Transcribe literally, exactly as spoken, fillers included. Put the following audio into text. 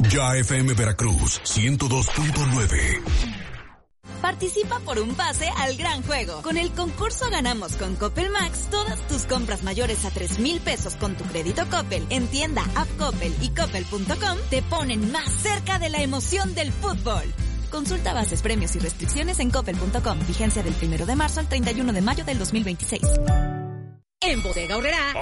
Ya F M Veracruz ciento dos punto nueve. Participa por un pase al gran juego. Con el concurso Ganamos con Coppel Max, todas tus compras mayores a tres mil pesos con tu crédito Coppel en tienda, app Coppel y coppel punto com te ponen más cerca de la emoción del fútbol. Consulta bases, premios y restricciones en coppel punto com. Vigencia del primero de marzo al treinta y uno de mayo del dos mil veintiséis. En Bodega Aurrerá